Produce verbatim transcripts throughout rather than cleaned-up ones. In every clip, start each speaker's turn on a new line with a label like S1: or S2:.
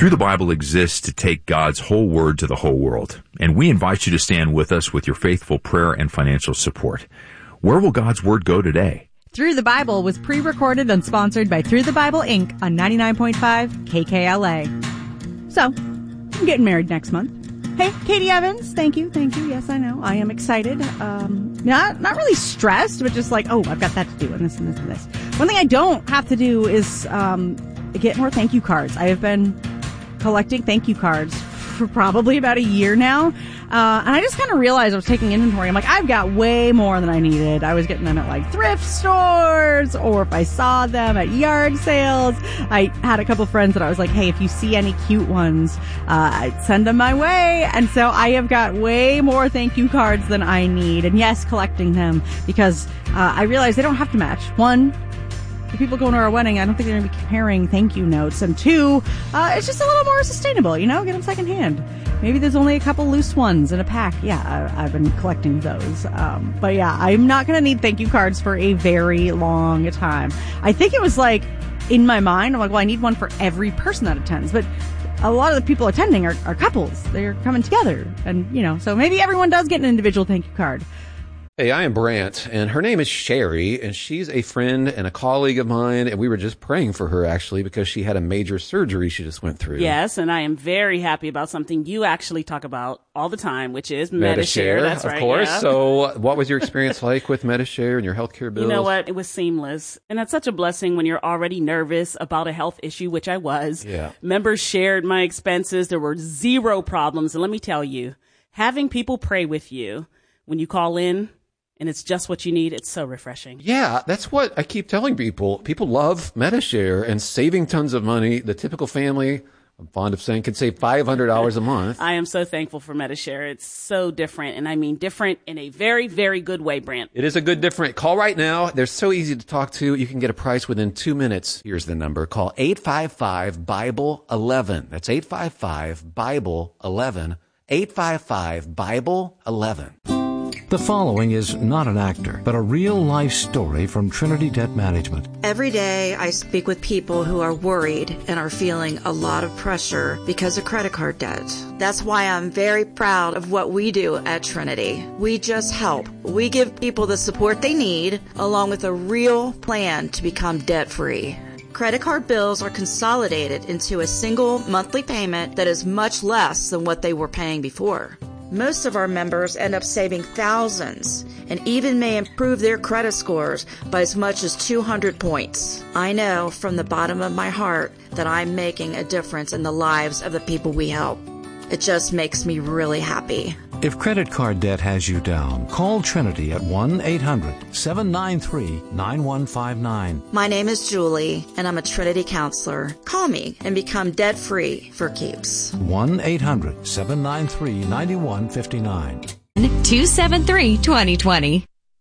S1: Through the Bible exists to take God's whole word to the whole world, and we invite you to stand with us with your faithful prayer and financial support. Where will God's word go today?
S2: Through the Bible was pre-recorded and sponsored by Through the Bible, Incorporated on ninety-nine point five K K L A. So, I'm getting married next month. Hey, Katie Evans, thank you, thank you. Yes, I know. I am excited. Um, not not really stressed, but just like, oh, I've got that to do, and this and this and this. One thing I don't have to do is um, get more thank you cards. I have been collecting thank you cards for probably about a year now. Uh, and I just kind of realized I was taking inventory. I'm like, I've got way more than I needed. I was getting them at like thrift stores, or if I saw them at yard sales. I had a couple friends that I was like, hey, if you see any cute ones, uh, I'd send them my way. And so I have got way more thank you cards than I need. And yes, collecting them because uh, I realized they don't have to match. One, the people going to our wedding, I don't think they're going to be comparing thank you notes. And two, uh, it's just a little more sustainable, you know, get them secondhand. Maybe there's only a couple loose ones in a pack. Yeah, I, I've been collecting those. Um, but yeah, I'm not going to need thank you cards for a very long time. I think it was like in my mind, I'm like, well, I need one for every person that attends. But a lot of the people attending are, are couples. They're coming together. And, you know, so maybe everyone does get an individual thank you card.
S3: Hey, I am Brant, and her name is Sherry, and she's a friend and a colleague of mine, and we were just praying for her, actually, because she had a major surgery she just went through.
S4: Yes, and I am very happy about something you actually talk about all the time, which is Medi-Share. That's
S3: of
S4: right,
S3: course.
S4: yeah.
S3: So what was your experience like with Medi-Share and your healthcare bills?
S4: You know what? It was seamless, and that's such a blessing when you're already nervous about a health issue, which I was.
S3: Yeah.
S4: Members shared my expenses. There were zero problems, and let me tell you, having people pray with you when you call in, and it's just what you need. It's so refreshing.
S3: Yeah, that's what I keep telling people. People love Medi-Share and saving tons of money. The typical family, I'm fond of saying, can save five hundred dollars a month.
S4: I am so thankful for Medi-Share. It's so different, and I mean different in a very, very good way, Brant.
S3: It is a good different. Call right now. They're so easy to talk to. You can get a price within two minutes. Here's the number. Call eight five five, Bible eleven. That's eight five five, Bible eleven. eight five five, Bible eleven.
S5: The following is not an actor, but a real-life story from Trinity Debt Management.
S6: Every day I speak with people who are worried and are feeling a lot of pressure because of credit card debt. That's why I'm very proud of what we do at Trinity. We just help. We give people the support they need, along with a real plan to become debt-free. Credit card bills are consolidated into a single monthly payment that is much less than what they were paying before. Most of our members end up saving thousands and even may improve their credit scores by as much as two hundred points. I know from the bottom of my heart that I'm making a difference in the lives of the people we help. It just makes me really happy.
S5: If credit card debt has you down, call Trinity at one eight hundred, seven nine three, nine one five nine.
S6: My name is Julie, and I'm a Trinity counselor. Call me and become debt-free for keeps.
S5: one eight hundred, seven nine three, nine one five nine.
S7: two seven three, two zero two zero.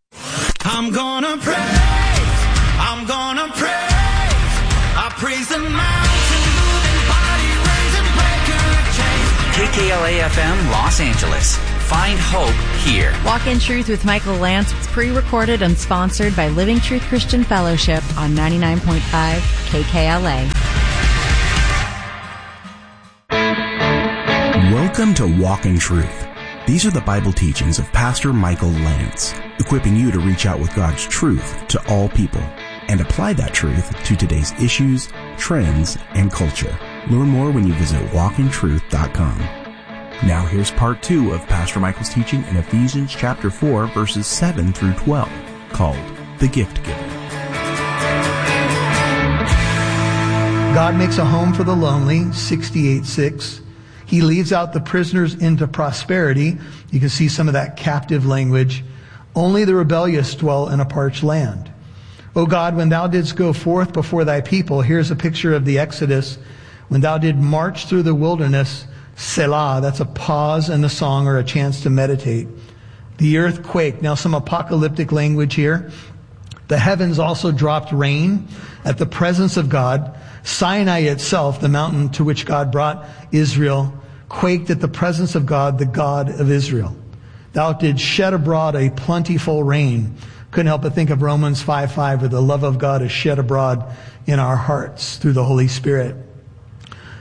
S8: I'm gonna praise, I'm gonna praise, I praise the mountain, moving body, raising breaker chains.
S9: K K L A F M Los Angeles. Find hope here.
S2: Walk in Truth with Michael Lance was pre-recorded and sponsored by Living Truth Christian Fellowship on ninety-nine point five K K L A.
S10: Welcome to Walk in Truth. These are the Bible teachings of Pastor Michael Lance, equipping you to reach out with God's truth to all people and apply that truth to today's issues, trends, and culture. Learn more when you visit walk in truth dot com. Now here's part two of Pastor Michael's teaching in Ephesians chapter four, verses seven through twelve, called The Gift Giver.
S11: God makes a home for the lonely, sixty-eight six. He leads out the prisoners into prosperity. You can see some of that captive language. Only the rebellious dwell in a parched land. O God, when thou didst go forth before thy people, here's a picture of the Exodus. When thou did march through the wilderness, Selah, that's a pause in the song or a chance to meditate. The earth quaked. Now some apocalyptic language here. The heavens also dropped rain at the presence of God. Sinai itself, the mountain to which God brought Israel, quaked at the presence of God, the God of Israel. Thou didst shed abroad a plentiful rain. Couldn't help but think of Romans five five, where the love of God is shed abroad in our hearts through the Holy Spirit.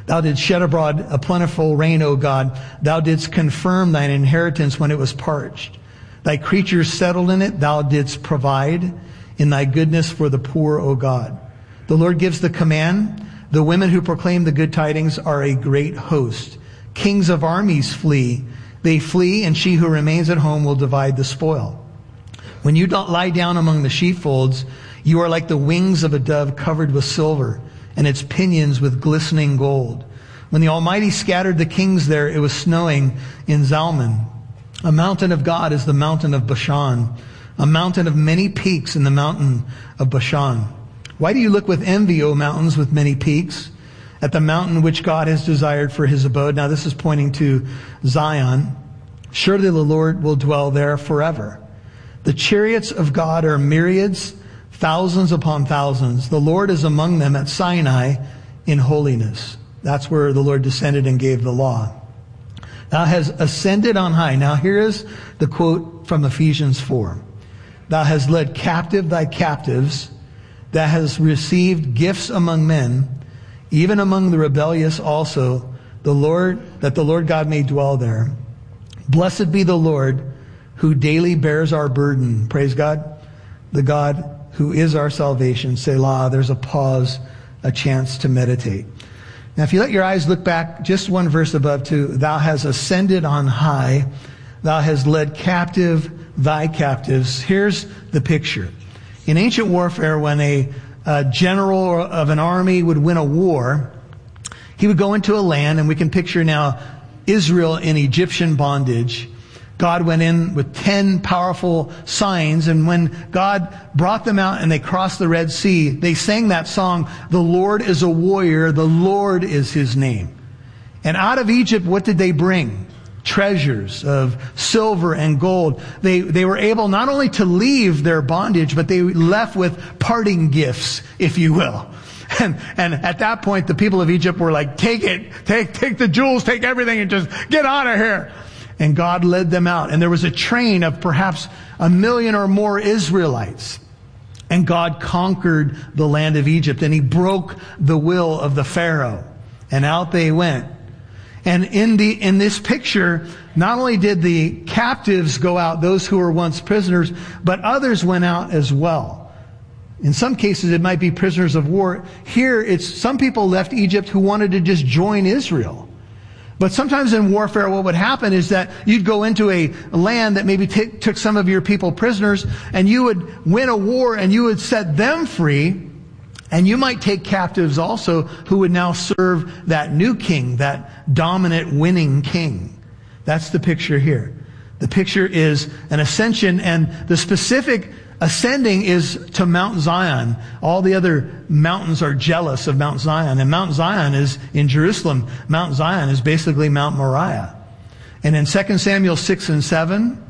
S11: Thou didst shed abroad a plentiful rain, O God. Thou didst confirm thine inheritance when it was parched. Thy creatures settled in it. Thou didst provide in thy goodness for the poor, O God. The Lord gives the command. The women who proclaim the good tidings are a great host. Kings of armies flee. They flee, and she who remains at home will divide the spoil. When you don't lie down among the sheepfolds, you are like the wings of a dove covered with silver, and its pinions with glistening gold. When the Almighty scattered the kings there, it was snowing in Zalman. A mountain of God is the mountain of Bashan, a mountain of many peaks in the mountain of Bashan. Why do you look with envy, O mountains with many peaks, at the mountain which God has desired for his abode? Now this is pointing to Zion. Surely the Lord will dwell there forever. The chariots of God are myriads, thousands upon thousands. The Lord is among them at Sinai in holiness. That's where the Lord descended and gave the law. Thou hast ascended on high. Now here is the quote from Ephesians four. Thou hast led captive thy captives. Thou hast received gifts among men, even among the rebellious also, the Lord, that the Lord God may dwell there. Blessed be the Lord, who daily bears our burden. Praise God. The God who is our salvation. Selah. There's a pause, a chance to meditate. Now, if you let your eyes look back just one verse above to, thou hast ascended on high. Thou hast led captive thy captives. Here's the picture. In ancient warfare, when a, a general of an army would win a war, he would go into a land, and we can picture now Israel in Egyptian bondage. God went in with ten powerful signs, and when God brought them out and they crossed the Red Sea, they sang that song, "The Lord is a warrior, the Lord is his name." And out of Egypt, what did they bring? Treasures of silver and gold. They, they were able not only to leave their bondage, but they left with parting gifts, if you will. And, and at that point, the people of Egypt were like, take it, take, take the jewels, take everything, and just get out of here. And God led them out. And there was a train of perhaps a million or more Israelites. And God conquered the land of Egypt. And he broke the will of the Pharaoh. And out they went. And in the, in this picture, not only did the captives go out, those who were once prisoners, but others went out as well. In some cases, it might be prisoners of war. Here, it's some people left Egypt who wanted to just join Israel. But sometimes in warfare, what would happen is that you'd go into a land that maybe t- took some of your people prisoners, and you would win a war and you would set them free, and you might take captives also who would now serve that new king, that dominant winning king. That's the picture here. The picture is an ascension, and the specific ascending is to Mount Zion. All the other mountains are jealous of Mount Zion. And Mount Zion is in Jerusalem. Mount Zion is basically Mount Moriah. And in Second Samuel six and seven,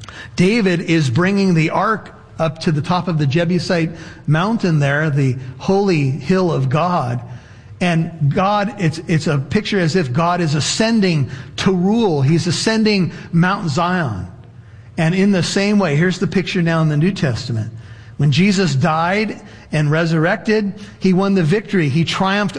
S11: David is bringing the ark up to the top of the Jebusite mountain there, the holy hill of God. And God, it's, it's a picture as if God is ascending to rule. He's ascending Mount Zion. And in the same way, here's the picture now in the New Testament. When Jesus died and resurrected, he won the victory. He triumphed